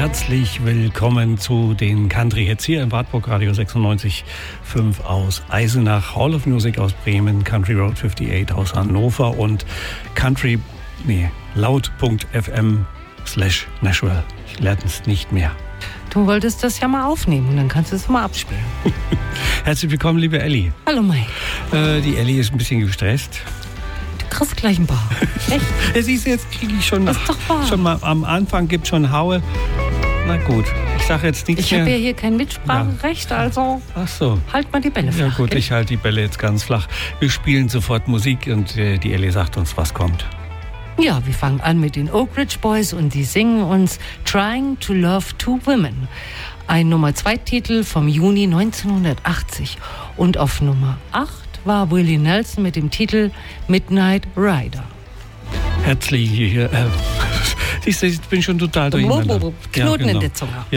Herzlich willkommen zu den Country-Hits hier im Wartburg Radio 96.5 aus Eisenach, Hall of Music aus Bremen, Country Road 58 aus Hannover und laut.fm/Nashville. Ich lerne es nicht mehr. Du wolltest das ja mal aufnehmen und dann kannst du es mal abspielen. Herzlich willkommen, liebe Elli. Hallo Mike. Die Elli ist ein bisschen gestresst. Du kriegst gleich ein paar. Echt? Ja, siehst du, jetzt kriege ich schon, das ist doch wahr. Schon mal am Anfang gibt schon Haue. Na gut, ich sage jetzt nichts mehr. Ich habe ja hier kein Mitspracherecht, also ach so. Halt mal die Bälle flach. Ja gut, ich halte die Bälle jetzt ganz flach. Wir spielen sofort Musik und die Elli sagt uns, was kommt. Ja, wir fangen an mit den Oak Ridge Boys und die singen uns Trying to Love Two Women. Ein Nummer-2-Titel vom Juni 1980. Und auf Nummer 8 war Willie Nelson mit dem Titel Midnight Rider. Herzlich hier. Siehst du, ich bin schon total durcheinander. Knoten in der Zunge.